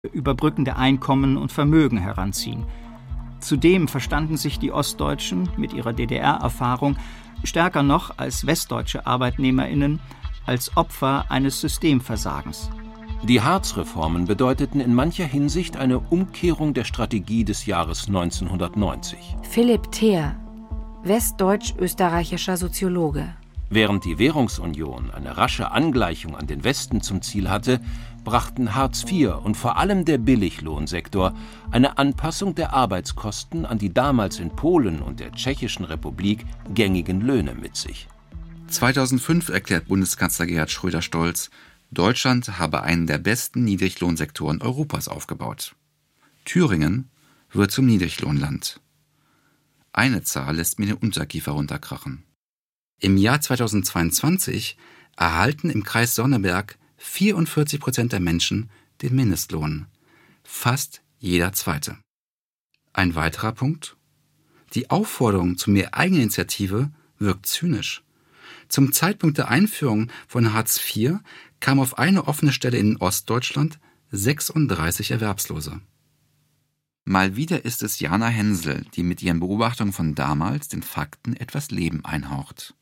überbrückende Einkommen und Vermögen heranziehen. Zudem verstanden sich die Ostdeutschen mit ihrer DDR-Erfahrung stärker noch als westdeutsche ArbeitnehmerInnen als Opfer eines Systemversagens. Die Hartz-Reformen bedeuteten in mancher Hinsicht eine Umkehrung der Strategie des Jahres 1990. Philipp Theer, westdeutsch-österreichischer Soziologe. Während die Währungsunion eine rasche Angleichung an den Westen zum Ziel hatte, brachten Hartz IV und vor allem der Billiglohnsektor eine Anpassung der Arbeitskosten an die damals in Polen und der Tschechischen Republik gängigen Löhne mit sich. 2005 erklärt Bundeskanzler Gerhard Schröder stolz, Deutschland habe einen der besten Niedriglohnsektoren Europas aufgebaut. Thüringen wird zum Niedriglohnland. Eine Zahl lässt mir den Unterkiefer runterkrachen. Im Jahr 2022 erhalten im Kreis Sonneberg 44% der Menschen den Mindestlohn. Fast jeder Zweite. Ein weiterer Punkt? Die Aufforderung zu mehr Eigeninitiative wirkt zynisch. Zum Zeitpunkt der Einführung von Hartz IV kam auf eine offene Stelle in Ostdeutschland 36 Erwerbslose. Mal wieder ist es Jana Hensel, die mit ihren Beobachtungen von damals den Fakten etwas Leben einhaucht.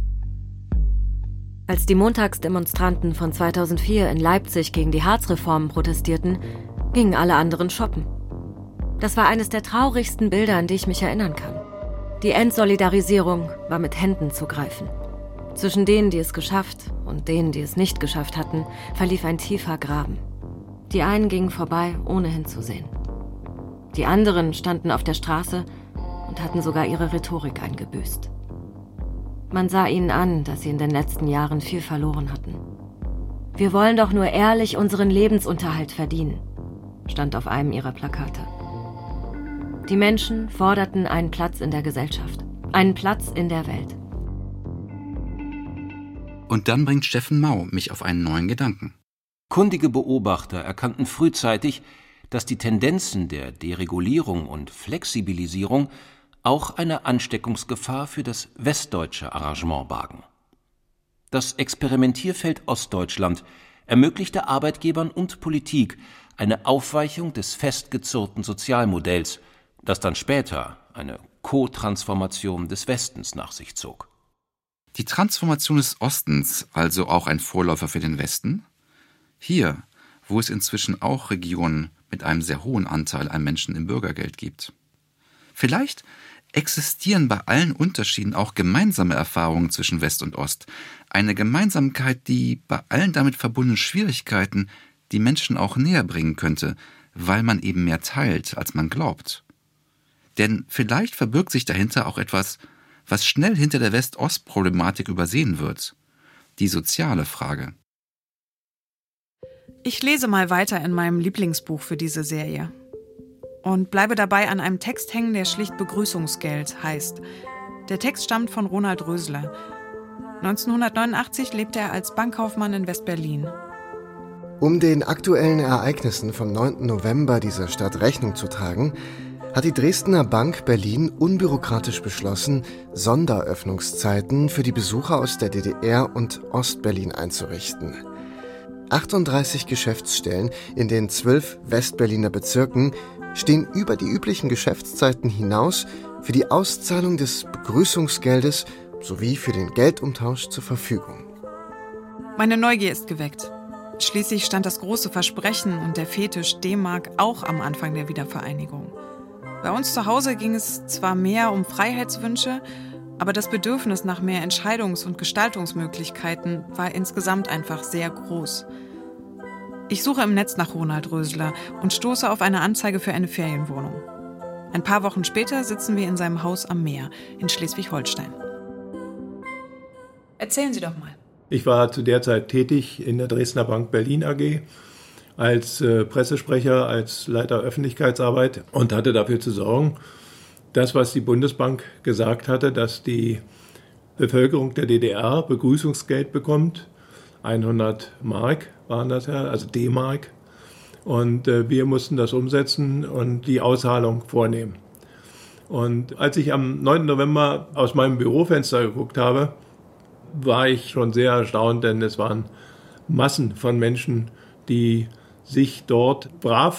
Als die Montagsdemonstranten von 2004 in Leipzig gegen die Hartz-Reformen protestierten, gingen alle anderen shoppen. Das war eines der traurigsten Bilder, an die ich mich erinnern kann. Die Entsolidarisierung war mit Händen zu greifen. Zwischen denen, die es geschafft und denen, die es nicht geschafft hatten, verlief ein tiefer Graben. Die einen gingen vorbei, ohne hinzusehen. Die anderen standen auf der Straße und hatten sogar ihre Rhetorik eingebüßt. Man sah ihnen an, dass sie in den letzten Jahren viel verloren hatten. Wir wollen doch nur ehrlich unseren Lebensunterhalt verdienen, stand auf einem ihrer Plakate. Die Menschen forderten einen Platz in der Gesellschaft, einen Platz in der Welt. Und dann bringt Steffen Mau mich auf einen neuen Gedanken. Kundige Beobachter erkannten frühzeitig, dass die Tendenzen der Deregulierung und Flexibilisierung auch eine Ansteckungsgefahr für das westdeutsche Arrangement bargen. Das Experimentierfeld Ostdeutschland ermöglichte Arbeitgebern und Politik eine Aufweichung des festgezurrten Sozialmodells, das dann später eine Co-Transformation des Westens nach sich zog. Die Transformation des Ostens, also auch ein Vorläufer für den Westen? Hier, wo es inzwischen auch Regionen mit einem sehr hohen Anteil an Menschen im Bürgergeld gibt. Vielleicht existieren bei allen Unterschieden auch gemeinsame Erfahrungen zwischen West und Ost. Eine Gemeinsamkeit, die bei allen damit verbundenen Schwierigkeiten die Menschen auch näher bringen könnte, weil man eben mehr teilt, als man glaubt. Denn vielleicht verbirgt sich dahinter auch etwas, was schnell hinter der West-Ost-Problematik übersehen wird. Die soziale Frage. Ich lese mal weiter in meinem Lieblingsbuch für diese Serie. Und bleibe dabei an einem Text hängen, der schlicht Begrüßungsgeld heißt. Der Text stammt von Ronald Rösler. 1989 lebte er als Bankkaufmann in West-Berlin. Um den aktuellen Ereignissen vom 9. November dieser Stadt Rechnung zu tragen, hat die Dresdner Bank Berlin unbürokratisch beschlossen, Sonderöffnungszeiten für die Besucher aus der DDR und Ostberlin einzurichten. 38 Geschäftsstellen in den 12 Westberliner Bezirken stehen über die üblichen Geschäftszeiten hinaus für die Auszahlung des Begrüßungsgeldes sowie für den Geldumtausch zur Verfügung. Meine Neugier ist geweckt. Schließlich stand das große Versprechen und der Fetisch D-Mark auch am Anfang der Wiedervereinigung. Bei uns zu Hause ging es zwar mehr um Freiheitswünsche, aber das Bedürfnis nach mehr Entscheidungs- und Gestaltungsmöglichkeiten war insgesamt einfach sehr groß. Ich suche im Netz nach Ronald Rösler und stoße auf eine Anzeige für eine Ferienwohnung. Ein paar Wochen später sitzen wir in seinem Haus am Meer in Schleswig-Holstein. Erzählen Sie doch mal. Ich war zu der Zeit tätig in der Dresdner Bank Berlin AG als Pressesprecher, als Leiter Öffentlichkeitsarbeit und hatte dafür zu sorgen, das, was die Bundesbank gesagt hatte, dass die Bevölkerung der DDR Begrüßungsgeld bekommt, 100 Mark waren das ja, also D-Mark. Und wir mussten das umsetzen und die Auszahlung vornehmen. Und als ich am 9. November aus meinem Bürofenster geguckt habe, war ich schon sehr erstaunt, denn es waren Massen von Menschen, die sich dort brav